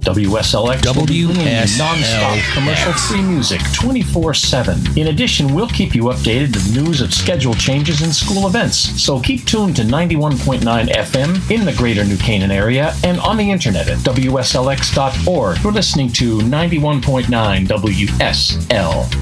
WSLX will be bringing you non-stop commercial-free music 24/7. In addition, we'll keep you updated with news of schedule changes and school events. So keep tuned to 91.9 FM in the greater New Canaan area and on the internet at WSLX.org. You're listening to 91.9 WSL.